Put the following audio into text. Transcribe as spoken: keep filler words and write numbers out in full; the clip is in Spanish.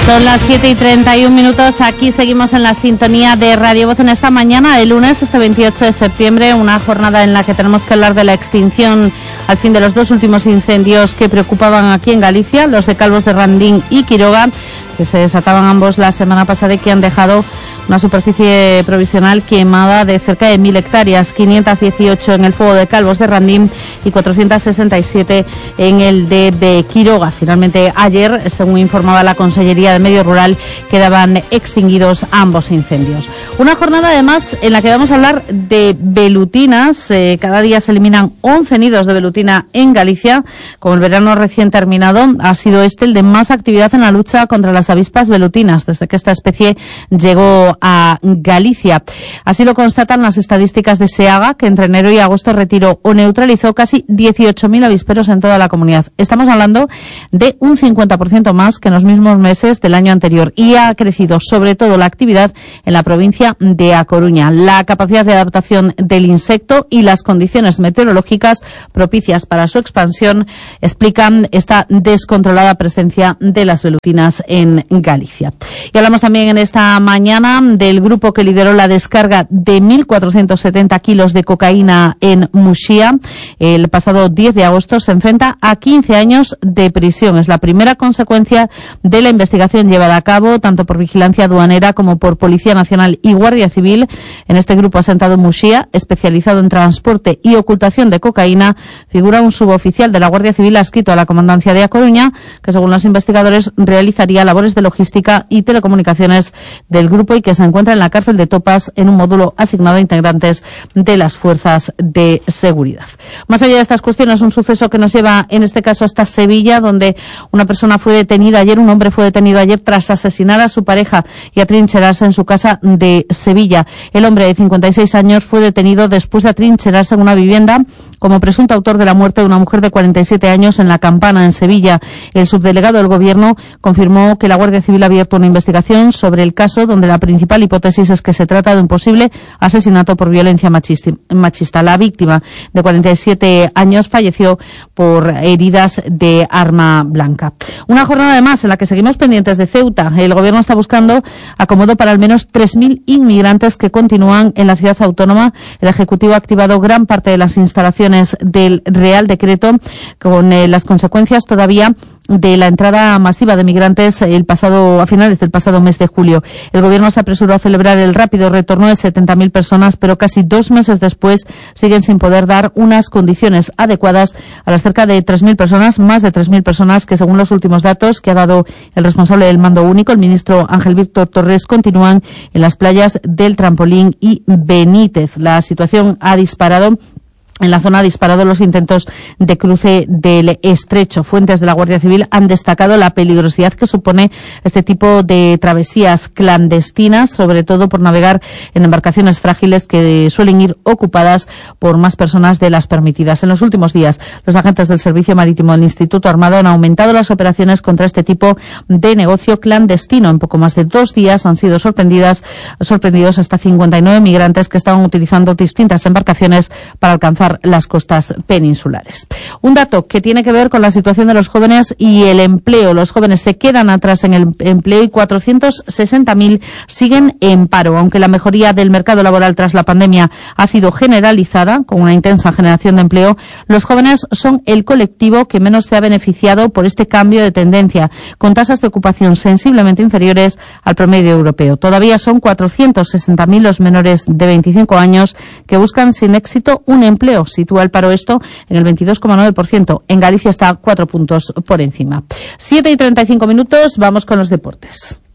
Son las siete y treinta y un minutos, aquí seguimos en la sintonía de Radio Voz en esta mañana de lunes, este veintiocho de septiembre, una jornada en la que tenemos que hablar de la extinción al fin de los dos últimos incendios que preocupaban aquí en Galicia, los de Calvos de Randín y Quiroga, que se desataban ambos la semana pasada y que han dejado una superficie provisional quemada de cerca de mil hectáreas, quinientas dieciocho en el fuego de Calvos de Randín y cuatrocientas sesenta y siete en el de, de Quiroga. Finalmente, ayer, según informaba la Consellería de Medio Rural, quedaban extinguidos ambos incendios. Una jornada, además, en la que vamos a hablar de velutinas. Eh, cada día se eliminan once nidos de velutina en Galicia. Como el verano recién terminado, ha sido este el de más actividad en la lucha contra las avispas velutinas, desde que esta especie llegó a Galicia. Así lo constatan las estadísticas de SEAGA, que entre enero y agosto retiró o neutralizó casi dieciocho mil avisperos en toda la comunidad. Estamos hablando de un cincuenta por ciento más que en los mismos meses del año anterior, y ha crecido sobre todo la actividad en la provincia de A Coruña. La capacidad de adaptación del insecto y las condiciones meteorológicas propicias para su expansión explican esta descontrolada presencia de las velutinas en Galicia. Y hablamos también en esta mañana del grupo que lideró la descarga de mil cuatrocientos setenta kilos de cocaína en Muxía. El pasado diez de agosto se enfrenta a quince años de prisión. Es la primera consecuencia de la investigación llevada a cabo tanto por Vigilancia Aduanera como por Policía Nacional y Guardia Civil en este grupo asentado en Muxía, especializado en transporte y ocultación de cocaína. Figura un suboficial de la Guardia Civil adscrito a la Comandancia de A Coruña, que según los investigadores realizaría labores de logística y telecomunicaciones del grupo y que se encuentra en la cárcel de Topas en un módulo asignado a integrantes de las fuerzas de seguridad. Más allá de estas cuestiones, un suceso que nos lleva en este caso hasta Sevilla, donde una persona fue detenida ayer, un hombre fue detenido ayer tras asesinar a su pareja y atrincherarse en su casa de Sevilla. El hombre de cincuenta y seis años fue detenido después de atrincherarse en una vivienda como presunto autor de la muerte de una mujer de cuarenta y siete años en La Campana, en Sevilla. El subdelegado del Gobierno confirmó que la Guardia Civil ha abierto una investigación sobre el caso, donde la principal hipótesis es que se trata de un posible asesinato por violencia machista. La víctima, de cuarenta y siete años, falleció por heridas de arma blanca. Una jornada además en la que seguimos pendientes de Ceuta. El Gobierno está buscando acomodo para al menos tres mil inmigrantes que continúan en la ciudad autónoma. El Ejecutivo ha activado gran parte de las instalaciones del Real Decreto, con eh, las consecuencias todavía de la entrada masiva de migrantes el pasado a finales del pasado mes de julio. El Gobierno se apresuró a celebrar el rápido retorno de setenta mil personas, pero casi dos meses después siguen sin poder dar unas condiciones adecuadas a las cerca de tres mil personas, más de tres mil personas que, según los últimos datos que ha dado el responsable del mando único, el ministro Ángel Víctor Torres, continúan en las playas del Trampolín y Benítez. La situación ha disparado En la zona ha disparado los intentos de cruce del estrecho. Fuentes de la Guardia Civil han destacado la peligrosidad que supone este tipo de travesías clandestinas, sobre todo por navegar en embarcaciones frágiles que suelen ir ocupadas por más personas de las permitidas. En los últimos días, los agentes del Servicio Marítimo del Instituto Armado han aumentado las operaciones contra este tipo de negocio clandestino. En poco más de dos días han sido sorprendidas, sorprendidos hasta cincuenta y nueve migrantes que estaban utilizando distintas embarcaciones para alcanzar las costas peninsulares. Un dato que tiene que ver con la situación de los jóvenes y el empleo. Los jóvenes se quedan atrás en el empleo y cuatrocientos sesenta mil siguen en paro. Aunque la mejoría del mercado laboral tras la pandemia ha sido generalizada, con una intensa generación de empleo, los jóvenes son el colectivo que menos se ha beneficiado por este cambio de tendencia, con tasas de ocupación sensiblemente inferiores al promedio europeo. Todavía son cuatrocientos sesenta mil los menores de veinticinco años que buscan sin éxito un empleo. Sitúa el paro esto en el veintidós coma nueve por ciento. En Galicia está cuatro puntos por encima. siete y treinta y cinco minutos, vamos con los deportes.